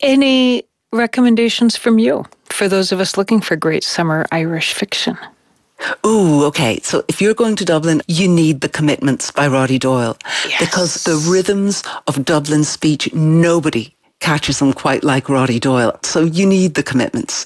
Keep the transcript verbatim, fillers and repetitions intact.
Any recommendations from you for those of us looking for great summer Irish fiction? Ooh, okay. So if you're going to Dublin, you need The Commitments by Roddy Doyle. Yes. Because the rhythms of Dublin speech, nobody catches them quite like Roddy Doyle. So you need The Commitments.